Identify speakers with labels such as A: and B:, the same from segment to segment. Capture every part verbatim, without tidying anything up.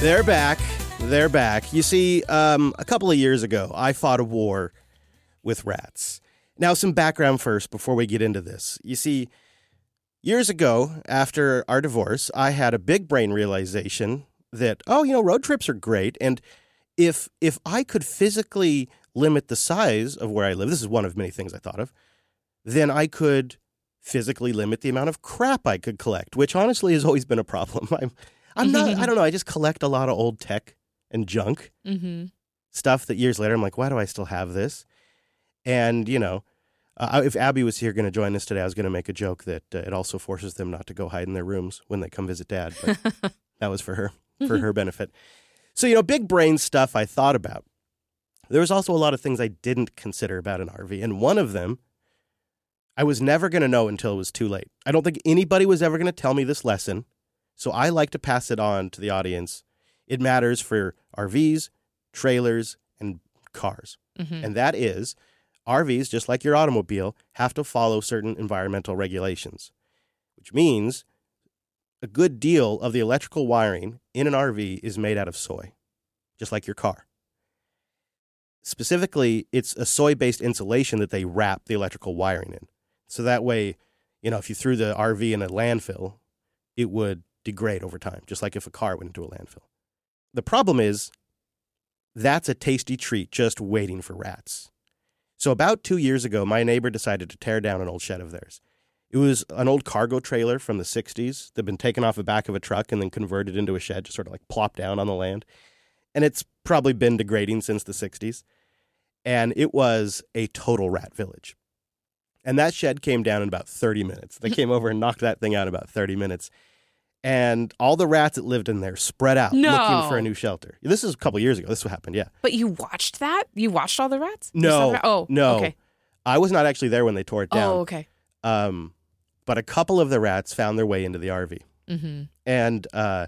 A: They're back. They're back. You see, um, a couple of years ago, I fought a war with rats. Now, some background first before we get into this. You see, years ago, after our divorce, I had a big brain realization that, oh, you know, road trips are great. And if if I could physically limit the size of where I live, this is one of many things I thought of, then I could physically limit the amount of crap I could collect, which honestly has always been a problem. I'm I'm not, I don't know, I just collect a lot of old tech and junk
B: mm-hmm.
A: stuff that years later I'm like, why do I still have this? And, you know, uh, if Abby was here going to join us today, I was going to make a joke that uh, it also forces them not to go hide in their rooms when they come visit Dad. But that was for her, for her benefit. So, you know, big brain stuff I thought about. There was also a lot of things I didn't consider about an R V. And one of them, I was never going to know until it was too late. I don't think anybody was ever going to tell me this lesson. So I like to pass it on to the audience. It matters for R Vs, trailers, and cars.
B: Mm-hmm.
A: And that is, R Vs, just like your automobile, have to follow certain environmental regulations, which means a good deal of the electrical wiring in an R V is made out of soy, just like your car. Specifically, it's a soy-based insulation that they wrap the electrical wiring in. So that way, you know, if you threw the R V in a landfill, it would degrade over time, just like if a car went into a landfill. The problem is that's a tasty treat just waiting for rats. So about two years ago, my neighbor decided to tear down an old shed of theirs. It was an old cargo trailer from the sixties that had been taken off the back of a truck and then converted into a shed, just sort of like plopped down on the land. And it's probably been degrading since the sixties. And it was a total rat village. And that shed came down in about thirty minutes. They came over and knocked that thing out in about thirty minutes. And all the rats that lived in there spread out
B: no.
A: looking for a new shelter. This is a couple years ago. This what happened, yeah.
B: But you watched that? You watched all the rats? You
A: No,
B: the rat? Oh,
A: no.
B: Okay.
A: I was not actually there when they tore it down.
B: Oh, okay.
A: Um, but a couple of the rats found their way into the R V.
B: Mm-hmm.
A: And uh,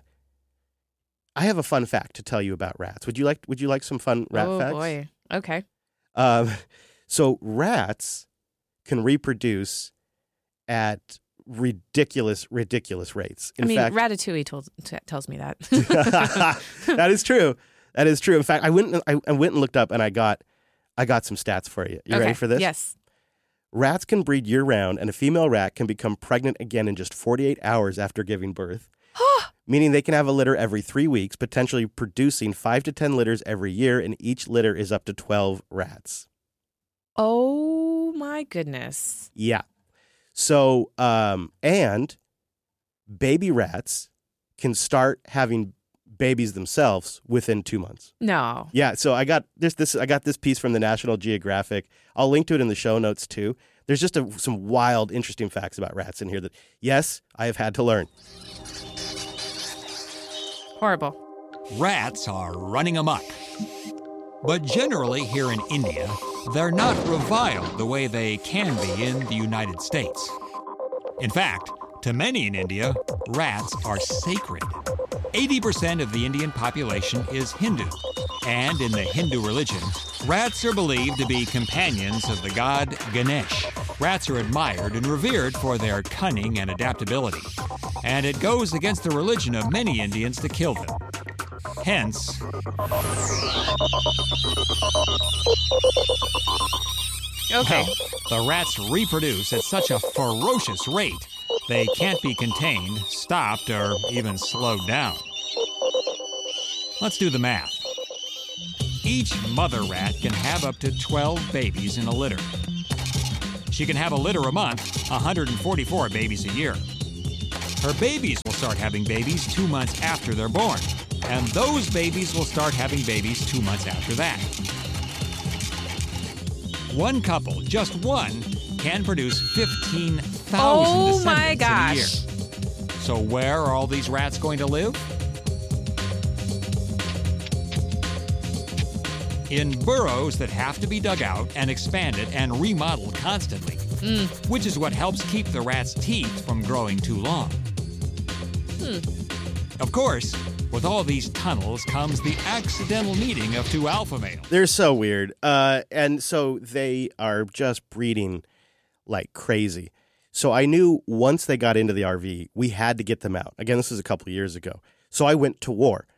A: I have a fun fact to tell you about rats. Would you like Would you like some fun rat
B: oh,
A: facts?
B: Oh, boy. Okay.
A: Um, so rats can reproduce at ridiculous, ridiculous rates. In
B: I mean,
A: fact,
B: Ratatouille told, t- tells me that.
A: That is true. That is true. In fact, I went and, I, I went and looked up, and I got I got some stats for you. You
B: okay.
A: ready for this?
B: Yes.
A: Rats can breed year-round, and a female rat can become pregnant again in just forty-eight hours after giving birth, meaning they can have a litter every three weeks, potentially producing five to ten litters every year, and each litter is up to twelve rats.
B: Oh, my goodness.
A: Yeah. So, um, and baby rats can start having babies themselves within two months.
B: No.
A: Yeah. So I got this, this, I got this piece from the National Geographic. I'll link to it in the show notes too. There's just a, some wild, interesting facts about rats in here that, yes, I have had to learn.
B: Horrible.
C: Rats are running amok. But generally here in India, they're not reviled the way they can be in the United States. In fact, to many in India, rats are sacred. eighty percent of the Indian population is Hindu, and in the Hindu religion, rats are believed to be companions of the god Ganesh. Rats are admired and revered for their cunning and adaptability, and it goes against the religion of many Indians to kill them. Hence,
B: Okay.
C: the rats reproduce at such a ferocious rate, they can't be contained, stopped, or even slowed down. Let's do the math. Each mother rat can have up to twelve babies in a litter. She can have a litter a month, one hundred forty-four babies a year. Her babies will start having babies two months after they're born, and those babies will start having babies two months after that. One couple, just one, can produce fifteen thousand
B: Oh
C: descendants
B: my
C: in a
B: gosh.
C: year. So where are all these rats going to live? In burrows that have to be dug out and expanded and remodeled constantly,
B: Mm.
C: which is what helps keep the rat's teeth from growing too long.
B: Hmm.
C: Of course, with all these tunnels comes the accidental meeting of two alpha males.
A: They're so weird. Uh, and so they are just breeding like crazy. So I knew once they got into the R V, we had to get them out. Again, this is a couple of years ago. So I went to war.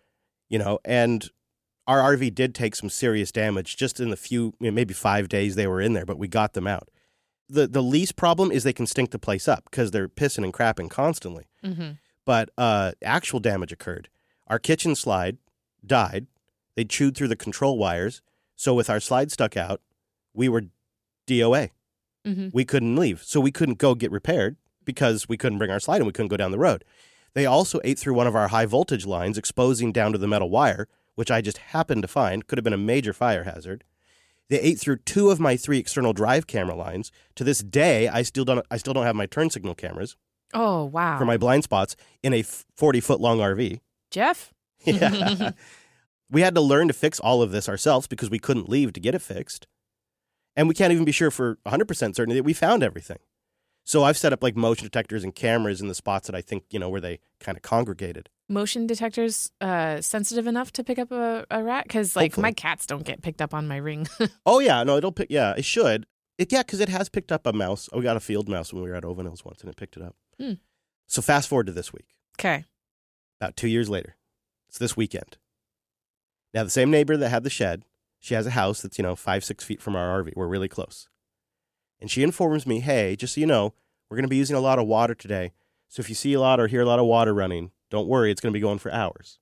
A: you know, and our R V did take some serious damage just in the few, you know, maybe five days they were in there, but we got them out. The the least problem is they can stink the place up because they're pissing and crapping constantly.
B: Mm-hmm.
A: But uh, actual damage occurred. Our kitchen slide died. They chewed through the control wires. So with our slide stuck out, we were D O A.
B: Mm-hmm.
A: We couldn't leave. So we couldn't go get repaired because we couldn't bring our slide and we couldn't go down the road. They also ate through one of our high voltage lines, exposing down to the metal wire, which I just happened to find. Could have been a major fire hazard. They ate through two of my three external drive camera lines. To this day, I still don't I still don't have my turn signal cameras.
B: Oh, wow.
A: For my blind spots in a forty-foot long R V.
B: Jeff?
A: Yeah. We had to learn to fix all of this ourselves because we couldn't leave to get it fixed. And we can't even be sure for one hundred percent certainty that we found everything. So I've set up like motion detectors and cameras in the spots that I think, you know, where they kind of congregated.
B: Motion detectors uh, sensitive enough to pick up a, a rat? Because, like,
A: Hopefully.
B: my cats don't get picked up on my ring.
A: Oh, yeah. No, it'll pick. Yeah, it should. It, yeah, because it has picked up a mouse. Oh, we got a field mouse when we were at Ovanil's once, and it picked it up.
B: Hmm.
A: So fast forward to this week.
B: Okay.
A: About two years later. It's this weekend. Now, the same neighbor that had the shed, she has a house that's, you know, five, six feet from our R V. We're really close. And she informs me, hey, just so you know, we're going to be using a lot of water today. So if you see a lot or hear a lot of water running, don't worry, it's going to be going for hours.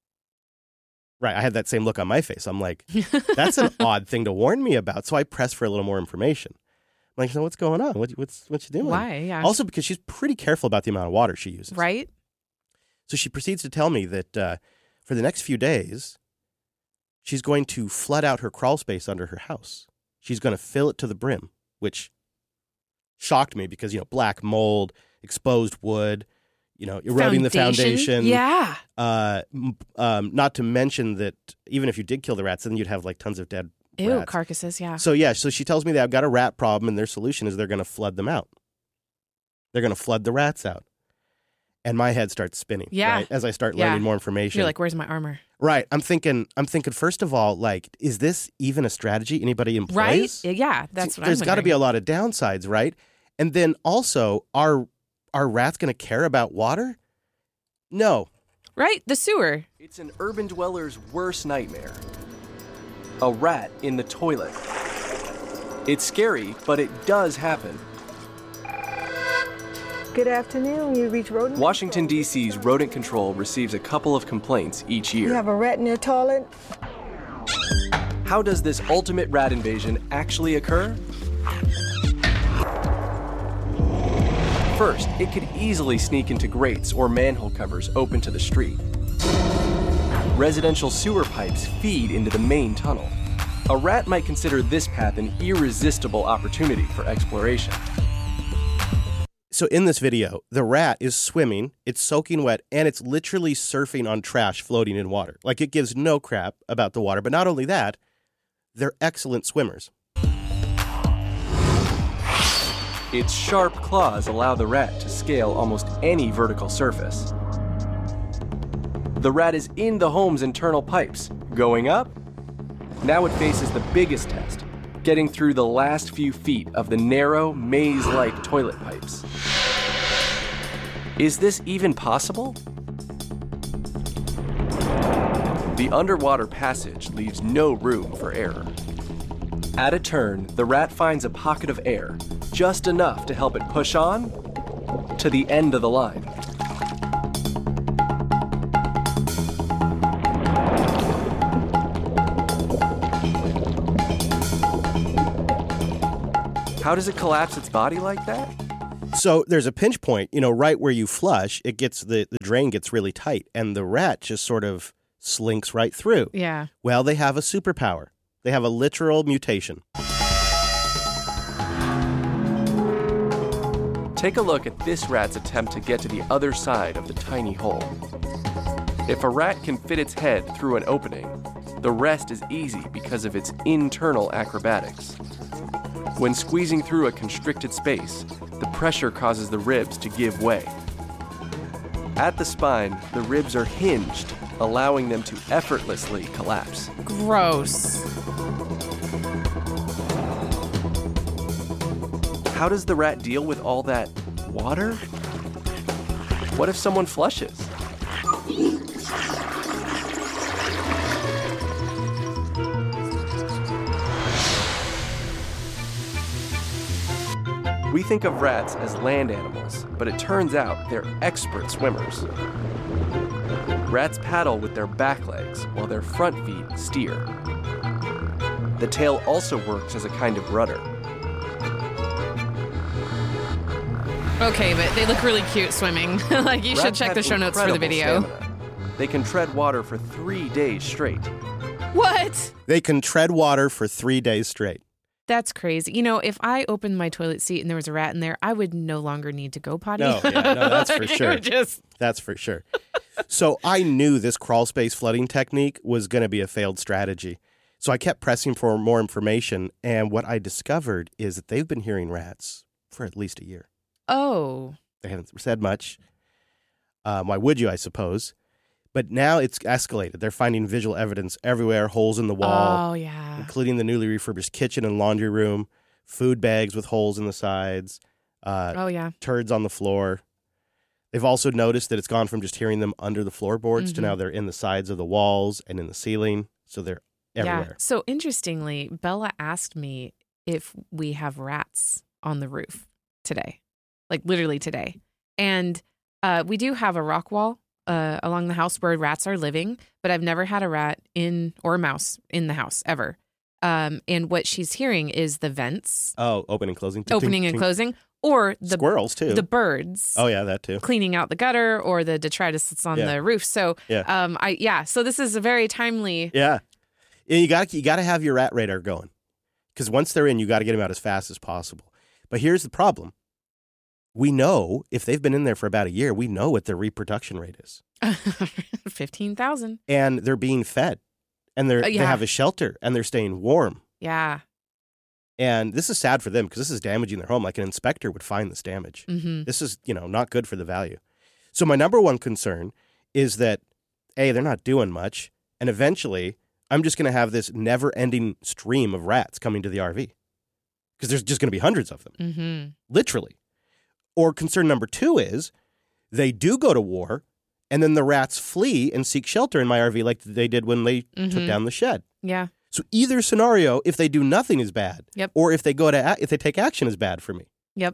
A: Right. I had that same look on my face. I'm like, that's an odd thing to warn me about. So I press for a little more information. I'm like, so what's going on? What, what's, what's she doing?
B: Why? Yeah.
A: Also because she's pretty careful about the amount of water she uses.
B: Right?
A: So she proceeds to tell me that uh, for the next few days, she's going to flood out her crawl space under her house. She's going to fill it to the brim, which shocked me because, you know, black mold, exposed wood, you know, eroding the foundation.
B: Yeah.
A: Uh, um, not to mention that even if you did kill the rats, then you'd have like tons of dead
B: Ew,
A: rats.
B: carcasses, yeah.
A: So, yeah, so she tells me that I've got a rat problem, and their solution is they're going to flood them out. They're going to flood the rats out. And my head starts spinning,
B: Yeah.
A: right, as I start
B: Yeah.
A: learning more information.
B: You're like, where's my armor?
A: Right. I'm thinking, I'm thinking, first of all, like, is this even a strategy anybody employs?
B: Right? Yeah, that's what
A: There's
B: I'm
A: got to be a
B: wondering.
A: lot of downsides, right? And then also, are, are rats going to care about water? No.
B: Right? The sewer.
D: It's an urban dweller's worst nightmare. A rat in the toilet. It's scary, but it does happen.
E: Good afternoon. You reach rodent.
D: Washington, D C's rodent control receives a couple of complaints each
E: You
D: year.
E: have a rat in your toilet?
D: How does this ultimate rat invasion actually occur? First, it could easily sneak into grates or manhole covers open to the street. Residential sewer pipes feed into the main tunnel. A rat might consider this path an irresistible opportunity for exploration.
A: So in this video, the rat is swimming, it's soaking wet, and it's literally surfing on trash floating in water. Like, it gives no crap about the water. But not only that, they're excellent swimmers.
D: Its sharp claws allow the rat to scale almost any vertical surface. The rat is in the home's internal pipes. Going up? Now it faces the biggest test, getting through the last few feet of the narrow, maze-like toilet pipes. Is this even possible? The underwater passage leaves no room for error. At a turn, the rat finds a pocket of air, just enough to help it push on to the end of the line. How does it collapse its body like that?
A: So there's a pinch point, you know, right where you flush, it gets the, the drain gets really tight, and the rat just sort of slinks right through.
B: Yeah.
A: Well, they have a superpower. They have a literal mutation.
D: Take a look at this rat's attempt to get to the other side of the tiny hole. If a rat can fit its head through an opening, the rest is easy because of its internal acrobatics. When squeezing through a constricted space, the pressure causes the ribs to give way. At the spine, the ribs are hinged, allowing them to effortlessly collapse.
B: Gross.
D: How does the rat deal with all that water? What if someone flushes? We think of rats as land animals, but it turns out they're expert swimmers. Rats paddle with their back legs while their front feet steer. The tail also works as a kind of rudder.
B: Okay, but they look really cute swimming. Like, you should
D: Rats
B: check
D: have
B: the show notes for the
D: incredible
B: video.
D: stamina. They can tread water for three days straight.
B: What?
A: They can tread water for three days straight.
B: That's crazy. You know, if I opened my toilet seat and there was a rat in there, I would no longer need to go potty.
A: No, yeah, no, that's for
B: It
A: sure.
B: would just...
A: That's for sure. So I knew this crawl space flooding technique was going to be a failed strategy. So I kept pressing for more information. And what I discovered is that they've been hearing rats for at least a year.
B: Oh.
A: They haven't said much. Um, why would you, I suppose? But now it's escalated. They're finding visual evidence everywhere, holes in the wall,
B: Oh, yeah.
A: including the newly refurbished kitchen and laundry room, food bags with holes in the sides, uh,
B: Oh, yeah.
A: turds on the floor. They've also noticed that it's gone from just hearing them under the floorboards to
B: Mhm.
A: now they're in the sides of the walls and in the ceiling. So they're
B: Yeah.
A: everywhere.
B: So interestingly, Bella asked me if we have rats on the roof today, like literally today. And uh, we do have a rock wall uh, along the house where rats are living, but I've never had a rat in or a mouse in the house ever. Um, and what she's hearing is the vents
A: Oh, opening and closing. Ting,
B: opening
A: ting,
B: and
A: ting.
B: closing, or the
A: Squirrels, too.
B: the birds.
A: Oh, yeah, that too.
B: Cleaning out the gutter or the detritus that's on
A: Yeah.
B: the roof. So,
A: Yeah.
B: um, I yeah. So this is a very timely.
A: Yeah. And you got you got to have your rat radar going. Because once they're in, you got to get them out as fast as possible. But here's the problem. We know if they've been in there for about a year, we know what their reproduction rate is.
B: Fifteen thousand.
A: And they're being fed. And they're,
B: Uh,
A: they
B: yeah.
A: have a shelter. And they're staying warm.
B: Yeah.
A: And this is sad for them because this is damaging their home. Like an inspector would find this damage.
B: Mm-hmm.
A: This is, you know, not good for the value. So my number one concern is that, A, they're not doing much. And eventually, I'm just going to have this never-ending stream of rats coming to the R V. Because there's just going to be hundreds of them.
B: Mm-hmm.
A: Literally. Or concern number two is they do go to war, and then the rats flee and seek shelter in my R V like they did when they took
B: Mhm.
A: down the shed.
B: Yeah.
A: So either scenario, if they do nothing, is bad.
B: Yep.
A: Or if they go to a- if they take action, is bad for me.
B: Yep.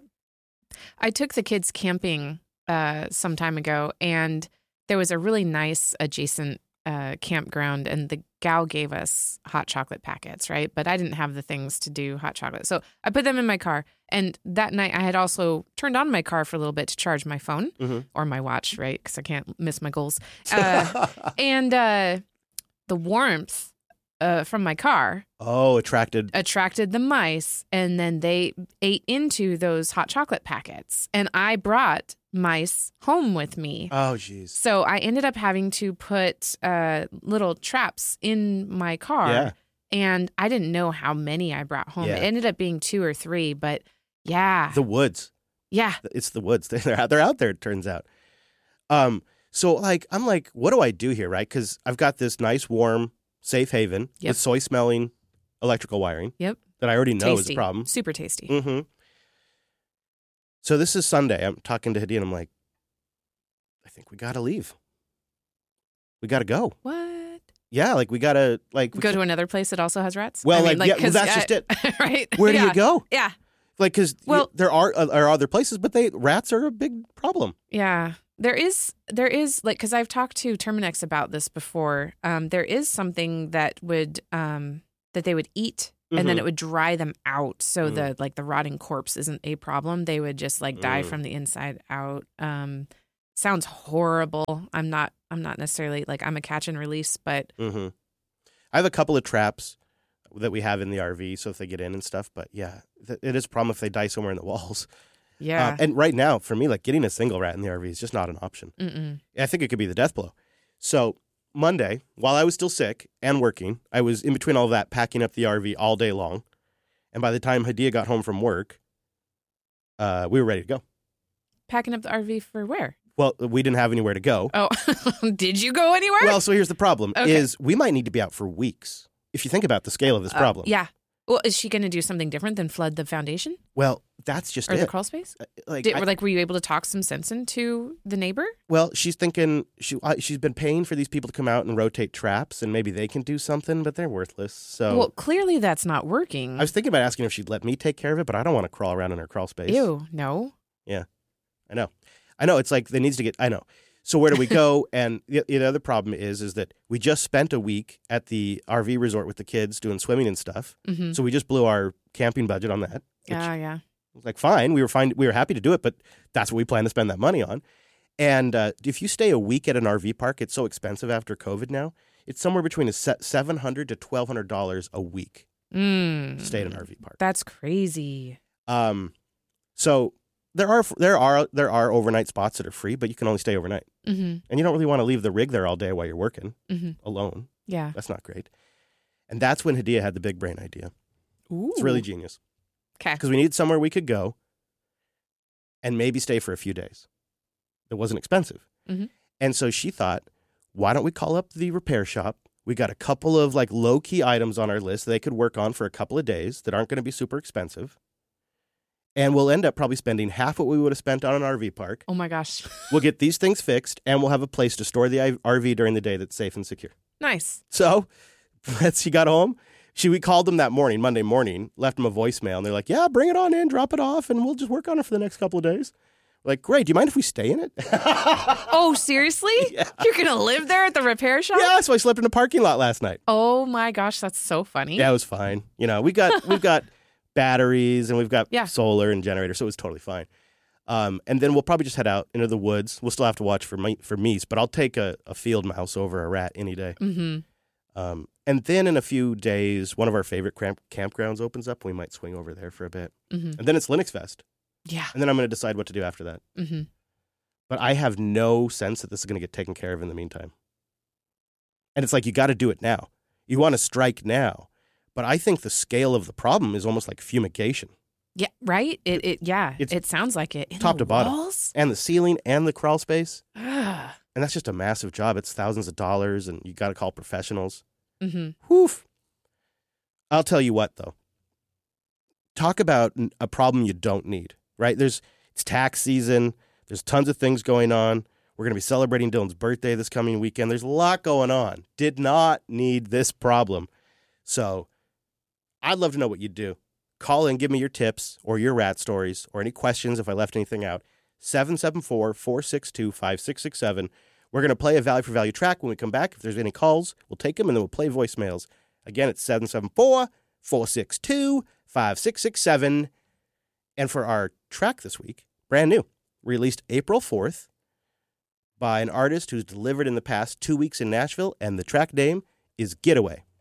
B: I took the kids camping uh, some time ago, and there was a really nice adjacent uh, campground, and the gal gave us hot chocolate packets, right? But I didn't have the things to do hot chocolate. So I put them in my car. And that night, I had also turned on my car for a little bit to charge my phone
A: Mhm.
B: or my watch, right? Because I can't miss my goals. Uh, and uh, the warmth uh, from my car
A: Oh, attracted.
B: attracted the mice, and then they ate into those hot chocolate packets. And I brought mice home with me.
A: Oh, jeez.
B: So I ended up having to put uh, little traps in my car.
A: Yeah.
B: And I didn't know how many I brought home.
A: Yeah.
B: It ended up being two or three, but yeah.
A: The woods.
B: yeah.
A: It's the woods. They're out, they're out there, it turns out. Um, so, like, I'm like, what do I do here, right? Because I've got this nice, warm, safe haven
B: Yep.
A: with soy-smelling electrical wiring
B: Yep.
A: that I already know
B: Tasty.
A: is a problem.
B: Super tasty.
A: Mm-hmm. So this is Sunday. I'm talking to Hadi, and I'm like, I think we got to leave. We got to go.
B: What?
A: Yeah, like, we got to, like... we
B: Go
A: can't-
B: to another place that also has rats?
A: Well,
B: I mean,
A: like, yeah, well,
B: 'cause,
A: that's
B: uh,
A: just it.
B: right?
A: Where do
B: yeah.
A: you go?
B: Yeah.
A: Like, because
B: Well-
A: there are, uh, are other places, but they rats are a big problem.
B: Yeah. There is, there is like, because I've talked to Terminex about this before. Um, there is something that would, um, that they would eat, and then
A: Mhm.
B: it would dry them out, so
A: Mm.
B: the like the rotting corpse isn't a problem. They would just like die
A: Mm.
B: from the inside out. Um, sounds horrible. I'm not, I'm not necessarily like I'm a catch and release, but
A: Mm-hmm. I have a couple of traps that we have in the R V, so if they get in and stuff. But yeah, th- it is a problem if they die somewhere in the walls.
B: yeah.
A: Um, and right now, for me, like getting a single rat in the R V is just not an option.
B: Mm-mm.
A: I think it could be the death blow. So Monday, while I was still sick and working, I was in between all of that packing up the R V all day long. And by the time Hadia got home from work, uh, we were ready to go.
B: Packing up the R V for where?
A: Well, we didn't have anywhere to go.
B: Oh, did you go anywhere?
A: Well, so here's the problem:
B: Okay.
A: is we might need to be out for weeks if you think about the scale of this
B: Uh,
A: problem.
B: yeah. Well, is she going to do something different than flood the foundation
A: Well, that's just
B: or
A: it.
B: the crawl space?
A: Like,
B: Did,
A: I-
B: like, were you able to talk some sense into the neighbor?
A: well, she's thinking she I, she's been paying for these people to come out and rotate traps, and maybe they can do something, but they're worthless. So
B: Well, clearly that's not working.
A: I was thinking about asking her if she'd let me take care of it, but I don't want to crawl around in her crawl space.
B: Ew, no.
A: I know. I know. It's like they needs to get. I know. So where do we go? And the, the other problem is, is that we just spent a week at the R V resort with the kids doing swimming and stuff.
B: Mm-hmm.
A: So we just blew our camping budget on that. Which
B: Yeah, yeah.
A: was like fine. We were fine. We were happy to do it, but that's what we plan to spend that money on. And uh, if you stay a week at an R V park, it's so expensive after COVID now. It's somewhere between a seven hundred to twelve hundred dollars a week
B: Mm.
A: to stay at an R V park.
B: That's crazy.
A: Um, so there are there are there are overnight spots that are free, but you can only stay overnight.
B: Mm-hmm.
A: And you don't really want to leave the rig there all day while you're working
B: Mm-hmm.
A: alone.
B: Yeah.
A: That's not great. And that's when Hadia had the big brain idea.
B: Ooh.
A: It's really genius.
B: Okay.
A: Because we needed somewhere we could go and maybe stay for a few days. It wasn't expensive.
B: Mhm.
A: And so she thought, why don't we call up the repair shop? We got a couple of like low-key items on our list they could work on for a couple of days that aren't going to be super expensive. And we'll end up probably spending half what we would have spent on an R V park.
B: Oh my gosh.
A: We'll get these things fixed, and we'll have a place to store the R V during the day that's safe and secure.
B: Nice.
A: So, as she got home, she we called them that morning, Monday morning, left them a voicemail, and they're like, "Yeah, bring it on in, drop it off, and we'll just work on it for the next couple of days." We're like, great. Do you mind if we stay in it?
B: Oh, seriously?
A: Yeah.
B: You're going to live there at the repair shop?
A: Yeah, so I slept in the parking lot last night.
B: Oh my gosh, that's so funny.
A: Yeah, it was fine. You know, we got we've got batteries and we've got
B: Yeah.
A: solar and generator, so it was totally fine. Um, and then we'll probably just head out into the woods. We'll still have to watch for mi- for meese, but I'll take a, a field mouse over a rat any day.
B: Mm-hmm.
A: Um, and then in a few days, one of our favorite camp- campgrounds opens up. We might swing over there for a bit.
B: Mm-hmm.
A: And then it's Linux Fest.
B: Yeah.
A: And then I'm going to decide what to do after that.
B: Mm-hmm.
A: But I have no sense that this is going to get taken care of in the meantime. And it's like, you got to do it now. You want to strike now. But I think the scale of the problem is almost like fumigation.
B: Yeah, right? It, it yeah,
A: It's
B: it sounds like it. In
A: top
B: the
A: to bottom.
B: walls?
A: And the ceiling and the crawl space.
B: mm-hmm.
A: And that's just a massive job. It's thousands of dollars, and you got to call professionals. Woof. I'll tell you what, though. Talk about n- a problem you don't need, right? There's it's tax season. There's tons of things going on. We're going to be celebrating Dylan's birthday this coming weekend. There's a lot going on. Did not need this problem. So I'd love to know what you do. Call in, give me your tips or your rat stories or any questions if I left anything out. seven seven four, four six two, five six six seven. We're going to play a value for value track when we come back. If there's any calls, we'll take them, and then we'll play voicemails. Again, it's seven seven four, four six two, five six six seven. And for our track this week, brand new, released April fourth by an artist who's delivered in the past two weeks in Nashville, and the track name is Getaway.